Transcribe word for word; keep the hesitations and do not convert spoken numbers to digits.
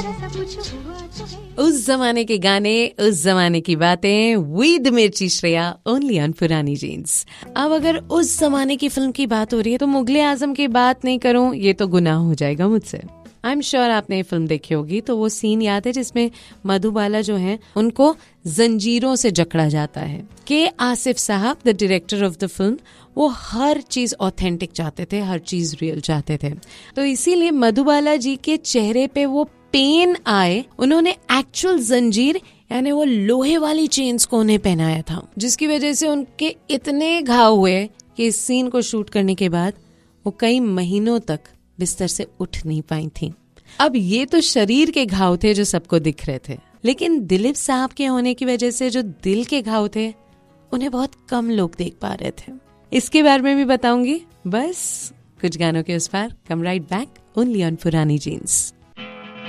उस जमाने के गाने, उस जमाने की बातें, विद मिर्ची श्रेया, ओनली ऑन पुरानी जीन्स। अब अगर उस जमाने की फिल्म की बात हो रही है तो मुगले आजम की बात नहीं करूं, ये तो गुनाह हो जाएगा मुझसे। आई एम श्योर आपने ये फिल्म देखी होगी, तो वो सीन याद है जिसमें मधुबाला जो है उनको जंजीरों से जकड़ा जाता है। के आसिफ साहब, the director of the film, वो हर चीज ऑथेंटिक चाहते थे, हर चीज रियल चाहते थे। तो इसीलिए मधुबाला जी के चेहरे पे वो पेन आए, उन्होंने एक्चुअल जंजीर यानी वो लोहे वाली चेन्स को उन्हें पहनाया था, जिसकी वजह से उनके इतने घाव हुए कि इस सीन को शूट करने के बाद वो कई महीनों तक बिस्तर से उठ नहीं पाई थी। अब ये तो शरीर के घाव थे जो सबको दिख रहे थे, लेकिन दिलीप साहब के होने की वजह से जो दिल के घाव थे उन्हें बहुत कम लोग देख पा रहे थे। इसके बारे में भी बताऊंगी, बस कुछ गानों के उस पार। कम राइट बैक, ओनली ऑन पुरानी जीन्स।